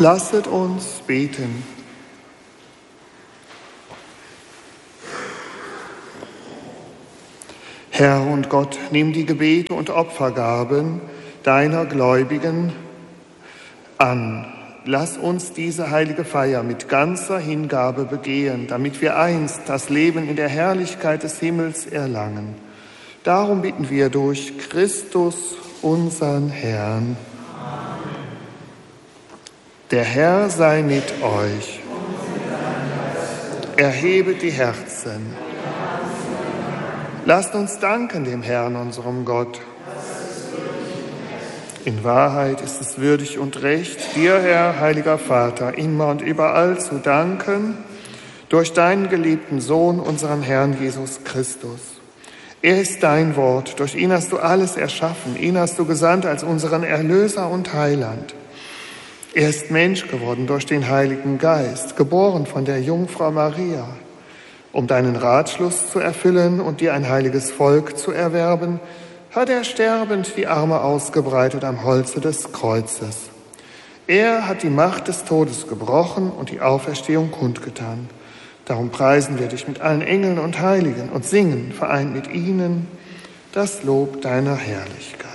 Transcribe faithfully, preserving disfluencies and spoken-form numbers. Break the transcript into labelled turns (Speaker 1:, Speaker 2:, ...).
Speaker 1: Lasset uns beten. Herr und Gott, nimm die Gebete und Opfergaben deiner Gläubigen an. Lass uns diese heilige Feier mit ganzer Hingabe begehen, damit wir einst das Leben in der Herrlichkeit des Himmels erlangen. Darum bitten wir durch Christus, unseren Herrn. Amen. Der Herr sei mit euch. Erhebet die Herzen. Lasst uns danken dem Herrn, unserem Gott. In Wahrheit ist es würdig und recht, dir, Herr, heiliger Vater, immer und überall zu danken, durch deinen geliebten Sohn, unseren Herrn Jesus Christus. Er ist dein Wort, durch ihn hast du alles erschaffen, ihn hast du gesandt als unseren Erlöser und Heiland. Er ist Mensch geworden durch den Heiligen Geist, geboren von der Jungfrau Maria, um deinen Ratschluss zu erfüllen und dir ein heiliges Volk zu erwerben, hat er sterbend die Arme ausgebreitet am Holze des Kreuzes. Er hat die Macht des Todes gebrochen und die Auferstehung kundgetan. Darum preisen wir dich mit allen Engeln und Heiligen und singen, vereint mit ihnen, das Lob deiner Herrlichkeit.